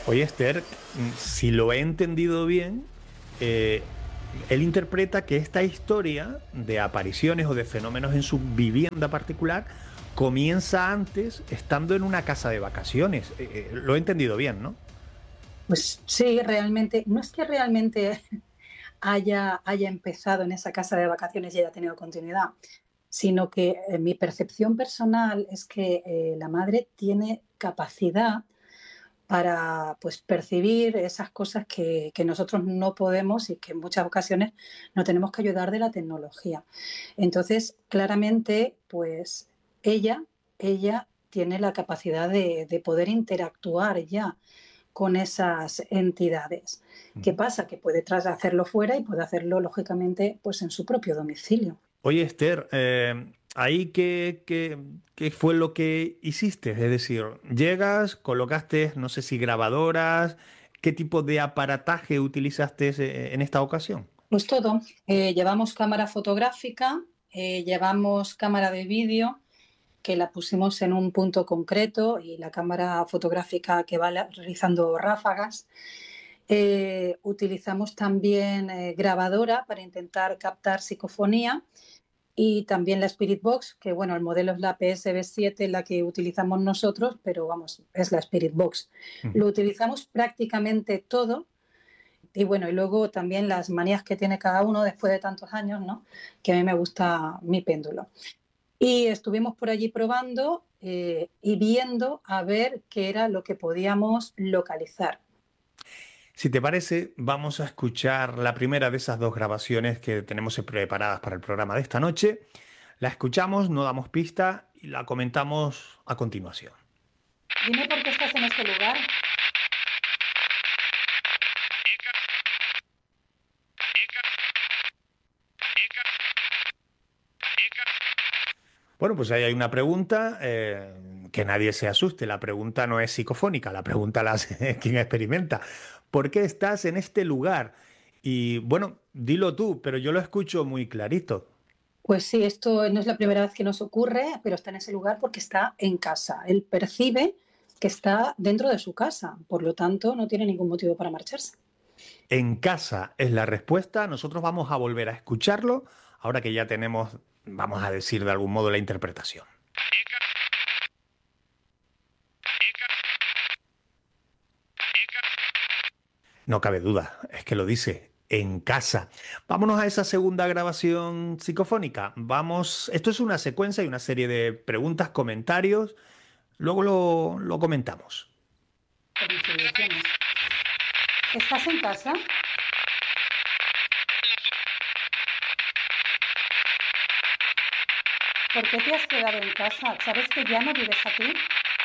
Oye, Esther, si lo he entendido bien, eh, él interpreta que esta historia de apariciones o de fenómenos en su vivienda particular comienza antes estando en una casa de vacaciones. Lo he entendido bien, ¿no? Pues sí, realmente, no es que realmente haya empezado en esa casa de vacaciones y haya tenido continuidad, sino que mi percepción personal es que la madre tiene capacidad para pues, percibir esas cosas que nosotros no podemos y que en muchas ocasiones no tenemos que ayudar de la tecnología. Entonces, claramente, pues ella tiene la capacidad de poder interactuar ya con esas entidades. ¿Qué Ujú. pasa? Que puede hacerlo fuera y puede hacerlo, lógicamente, pues en su propio domicilio. Oye, Esther, ¿ahí qué fue lo que hiciste? Es decir, llegas, colocaste, no sé si grabadoras, ¿qué tipo de aparataje utilizaste en esta ocasión? Pues todo. Llevamos cámara fotográfica, llevamos cámara de vídeo, que la pusimos en un punto concreto, y la cámara fotográfica que va realizando ráfagas. Utilizamos también grabadora para intentar captar psicofonía, y también la Spirit Box, que bueno, el modelo es la PSB7, la que utilizamos nosotros, pero vamos, es la Spirit Box. Ujú. Lo utilizamos prácticamente todo. Y bueno, y luego también las manías que tiene cada uno después de tantos años, ¿no? Que a mí me gusta mi péndulo. Y estuvimos por allí probando y viendo a ver qué era lo que podíamos localizar. Si te parece, vamos a escuchar la primera de esas dos grabaciones que tenemos preparadas para el programa de esta noche. La escuchamos, no damos pista y la comentamos a continuación. Dime por qué estás en este lugar. Bueno, pues ahí hay una pregunta, que nadie se asuste. La pregunta no es psicofónica, la pregunta la hace quien experimenta. ¿Por qué estás en este lugar? Y bueno, dilo tú, pero yo lo escucho muy clarito. Pues sí, esto no es la primera vez que nos ocurre, pero está en ese lugar porque está en casa. Él percibe que está dentro de su casa, por lo tanto no tiene ningún motivo para marcharse. En casa es la respuesta. Nosotros vamos a volver a escucharlo ahora que ya tenemos, vamos a decir de algún modo, la interpretación. No cabe duda, es que lo dice, en casa. Vámonos a esa segunda grabación psicofónica. Vamos, esto es una secuencia y una serie de preguntas, comentarios. Luego lo comentamos. ¿Estás en casa? ¿Por qué te has quedado en casa? ¿Sabes que ya no vives aquí?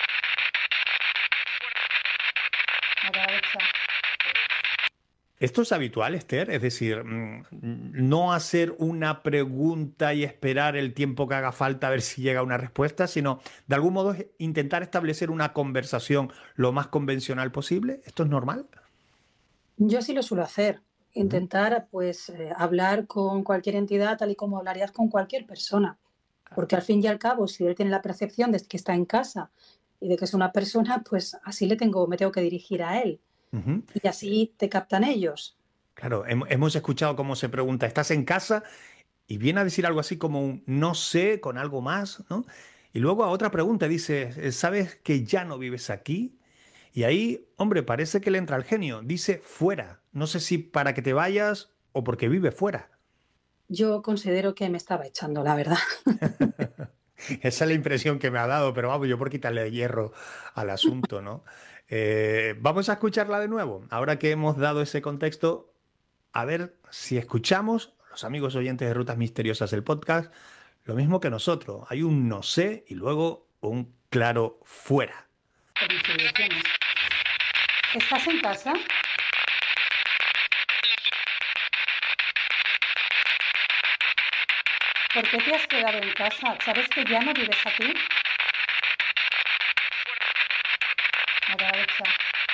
Alexa. Esto es habitual, Esther, es decir, no hacer una pregunta y esperar el tiempo que haga falta a ver si llega una respuesta, sino de algún modo intentar establecer una conversación lo más convencional posible. ¿Esto es normal? Yo sí lo suelo hacer. Ujú. Intentar, pues, hablar con cualquier entidad tal y como hablarías con cualquier persona. Porque al fin y al cabo, si él tiene la percepción de que está en casa y de que es una persona, pues así me tengo que dirigir a él. Ujú. Y así te captan ellos. Claro, hemos escuchado cómo se pregunta, ¿estás en casa? Y viene a decir algo así como un no sé con algo más, ¿no? Y luego a otra pregunta dice, ¿sabes que ya no vives aquí? Y ahí, hombre, parece que le entra el genio. Dice fuera. No sé si para que te vayas o porque vive fuera. Yo considero que me estaba echando, la verdad. Esa es la impresión que me ha dado, pero vamos, yo por quitarle hierro al asunto, ¿no? Vamos a escucharla de nuevo. Ahora que hemos dado ese contexto, a ver si escuchamos, los amigos oyentes de Rutas Misteriosas del podcast, lo mismo que nosotros. Hay un no sé y luego un claro fuera. ¿Estás en casa? ¿Por qué te has quedado en casa? ¿Sabes que ya no vives aquí? Alexa.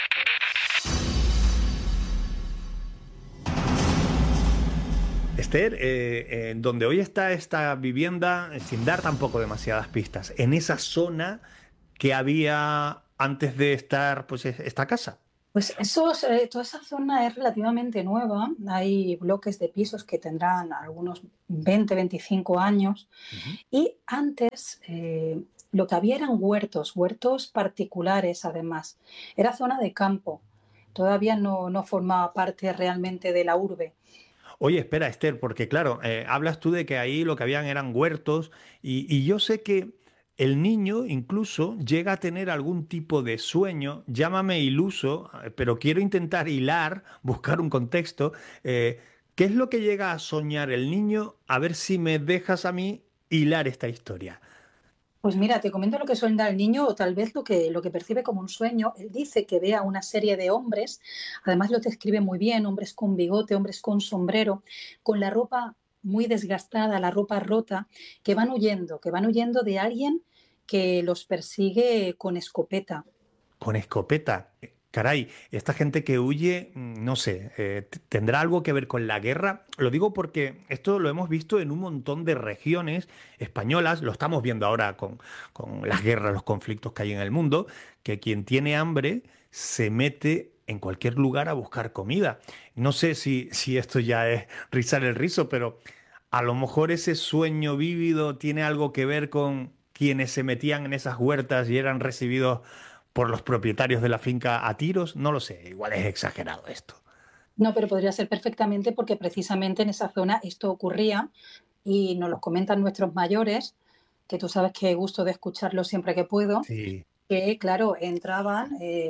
Esther, donde hoy está esta vivienda, sin dar tampoco demasiadas pistas, en esa zona que había antes de estar, pues, esta casa. Pues toda esa zona es relativamente nueva. Hay bloques de pisos que tendrán algunos 20, 25 años. Ujú. Y antes lo que había eran huertos, huertos particulares además. Era zona de campo. Todavía no formaba parte realmente de la urbe. Oye, espera, Esther, porque claro, hablas tú de que ahí lo que habían eran huertos y yo sé que el niño incluso llega a tener algún tipo de sueño, llámame iluso, pero quiero intentar hilar, buscar un contexto. ¿Qué es lo que llega a soñar el niño? A ver si me dejas a mí hilar esta historia. Pues mira, te comento lo que sueña el niño o tal vez lo que percibe como un sueño. Él dice que ve a una serie de hombres, además lo describe muy bien, hombres con bigote, hombres con sombrero, con la ropa muy desgastada, la ropa rota, que van huyendo de alguien que los persigue con escopeta. Con escopeta. Caray, esta gente que huye, no sé, ¿tendrá algo que ver con la guerra? Lo digo porque esto lo hemos visto en un montón de regiones españolas, lo estamos viendo ahora con las guerras, los conflictos que hay en el mundo, que quien tiene hambre se mete en cualquier lugar a buscar comida. No sé si esto ya es rizar el rizo, pero a lo mejor ese sueño vívido tiene algo que ver con quienes se metían en esas huertas y eran recibidos por los propietarios de la finca a tiros, no lo sé, igual es exagerado esto. No, pero podría ser perfectamente porque precisamente en esa zona esto ocurría y nos lo comentan nuestros mayores, que tú sabes que gusto de escucharlo siempre que puedo, Sí. que, claro, entraban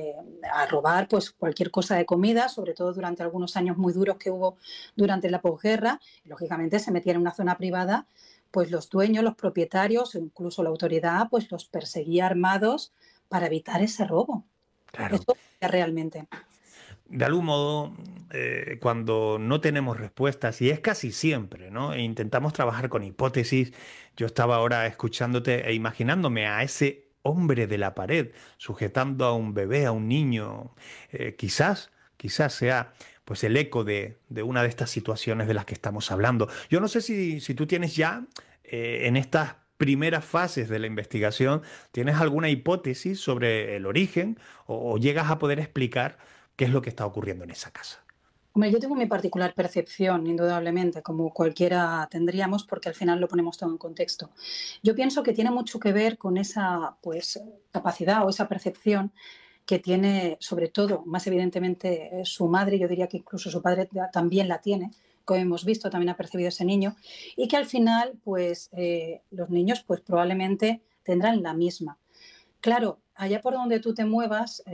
a robar pues cualquier cosa de comida, sobre todo durante algunos años muy duros que hubo durante la posguerra. Lógicamente se metían en una zona privada, pues los dueños, los propietarios, incluso la autoridad, pues los perseguía armados para evitar ese robo. Claro. Eso realmente. De algún modo, cuando no tenemos respuestas, y es casi siempre, ¿no? E intentamos trabajar con hipótesis. Yo estaba ahora escuchándote e imaginándome a ese hombre de la pared sujetando a un bebé, a un niño. Quizás sea pues el eco de una de estas situaciones de las que estamos hablando. Yo no sé si tú tienes ya en estas primeras fases de la investigación, ¿tienes alguna hipótesis sobre el origen o llegas a poder explicar qué es lo que está ocurriendo en esa casa? Hombre, yo tengo mi particular percepción, indudablemente, como cualquiera tendríamos, porque al final lo ponemos todo en contexto. Yo pienso que tiene mucho que ver con esa pues, capacidad o esa percepción que tiene, sobre todo, más evidentemente, su madre, yo diría que incluso su padre también la tiene, como hemos visto, también ha percibido ese niño, y que al final, pues, los niños, pues probablemente tendrán la misma. Claro, allá por donde tú te muevas,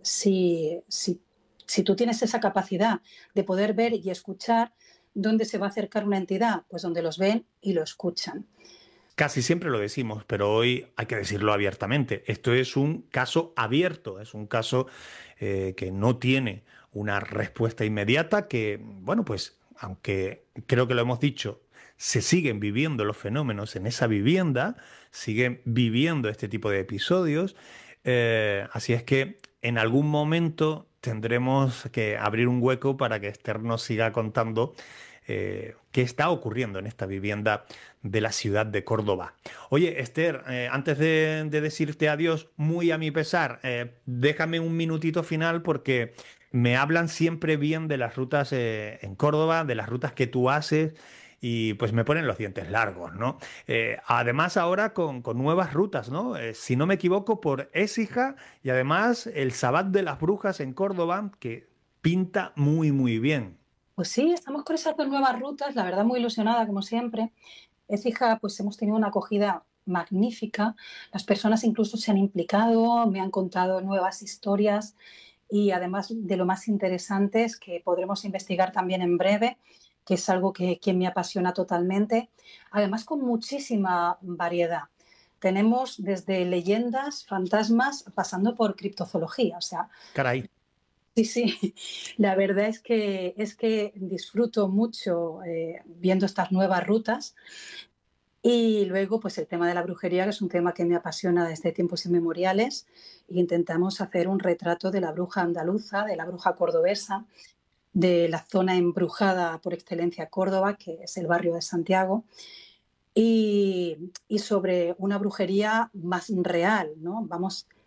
si tú tienes esa capacidad de poder ver y escuchar, ¿dónde se va a acercar una entidad? Pues donde los ven y lo escuchan. Casi siempre lo decimos, pero hoy hay que decirlo abiertamente. Esto es un caso abierto, es un caso que no tiene una respuesta inmediata, que, bueno, pues aunque creo que lo hemos dicho, se siguen viviendo los fenómenos en esa vivienda, siguen viviendo este tipo de episodios. Así es que en algún momento tendremos que abrir un hueco para que Esther nos siga contando qué está ocurriendo en esta vivienda de la ciudad de Córdoba. Oye, Esther, antes de decirte adiós, muy a mi pesar, déjame un minutito final porque me hablan siempre bien de las rutas en Córdoba, de las rutas que tú haces. Y pues me ponen los dientes largos, ¿no? Además ahora con nuevas rutas, ¿no? Si no me equivoco, por Écija y además el Sabbat de las Brujas en Córdoba, que pinta muy, muy bien. Pues sí, estamos con esas dos nuevas rutas, la verdad muy ilusionada como siempre. Écija, pues hemos tenido una acogida magnífica, las personas incluso se han implicado, me han contado nuevas historias y además de lo más interesante es que podremos investigar también en breve, que es algo que me apasiona totalmente, además con muchísima variedad. Tenemos desde leyendas, fantasmas, pasando por criptozoología, o sea, Caray. sí, sí, la verdad es que disfruto mucho viendo estas nuevas rutas y luego pues el tema de la brujería, que es un tema que me apasiona desde tiempos inmemoriales, e intentamos hacer un retrato de la bruja andaluza, de la bruja cordobesa, de la zona embrujada por excelencia Córdoba, que es el barrio de Santiago, y sobre una brujería más real, ¿no? Vamos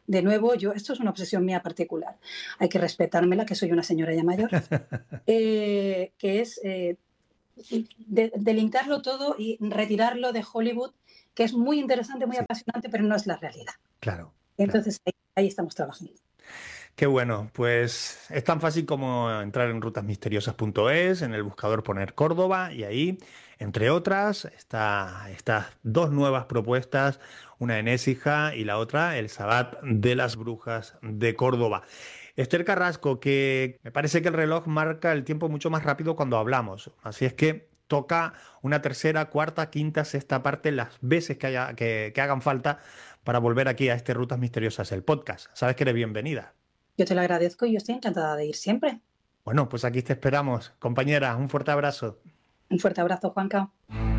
de nuevo, esto es una obsesión mía particular, hay que respetármela, que soy una señora ya mayor, que es delinkarlo todo y retirarlo de Hollywood, que es muy interesante, muy Sí, apasionante, pero no es la realidad. claro, claro. Entonces, ahí estamos trabajando. Qué bueno, pues es tan fácil como entrar en rutasmisteriosas.es, en el buscador poner Córdoba y ahí, entre otras, estas dos nuevas propuestas, una en Écija y la otra, el Sabbat de las Brujas de Córdoba. Esther Carrasco, que me parece que el reloj marca el tiempo mucho más rápido cuando hablamos, así es que toca una tercera, cuarta, quinta, sexta parte las veces que hagan falta para volver aquí a este Rutas Misteriosas, el podcast. Sabes que eres bienvenida. Yo te lo agradezco y yo estoy encantada de ir siempre. Bueno, pues aquí te esperamos. Compañera, un fuerte abrazo. Un fuerte abrazo, Juanca.